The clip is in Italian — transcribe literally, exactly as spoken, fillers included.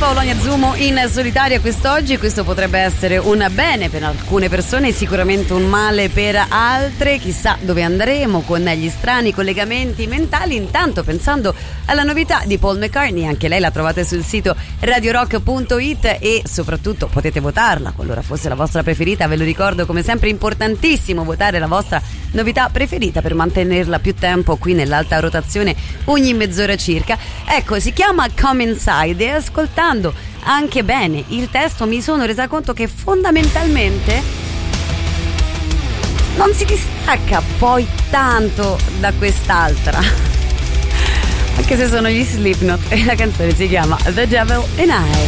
Paolo Agnazumo in solitaria quest'oggi. Questo potrebbe essere un bene per alcune persone, sicuramente un male per altre. Chissà dove andremo con gli strani collegamenti mentali. Intanto, pensando alla novità di Paul McCartney, anche lei la trovate sul sito radio rock punto it e soprattutto potete votarla qualora fosse la vostra preferita. Ve lo ricordo, come sempre importantissimo votare la vostra novità preferita per mantenerla più tempo qui nell'alta rotazione ogni mezz'ora circa. Ecco, si chiama Come Inside e ascoltando anche bene il testo mi sono resa conto che fondamentalmente non si distacca poi tanto da quest'altra, anche se sono gli Slipknot e la canzone si chiama The Devil and I.